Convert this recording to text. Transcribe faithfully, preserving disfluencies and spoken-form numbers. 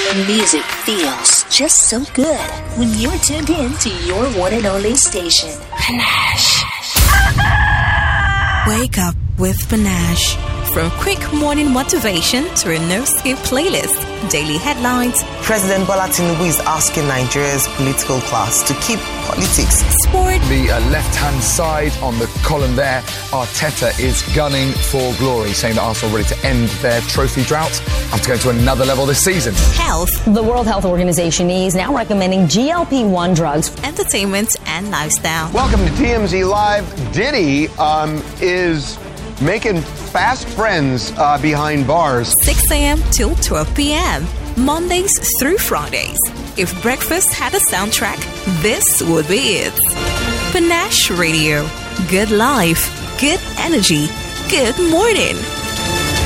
Music feels just so good when you're tuned in to your one and only station, Panache. Wake up with Panache. From quick morning motivation to a no-skip playlist, daily headlines. President Bola Tinubu is asking Nigeria's political class to keep politics. Sport. The uh, left-hand side on the column there, Arteta is gunning for glory, saying that Arsenal are ready to end their trophy drought after going to another level this season. Health. The World Health Organization is now recommending G L P one drugs. Entertainment and lifestyle. Welcome to T M Z Live. Diddy um, is making fast friends uh, behind bars. six a.m. till twelve p.m. Mondays through Fridays. If breakfast had a soundtrack, this would be it. Panache Radio. Good life, good energy, good morning.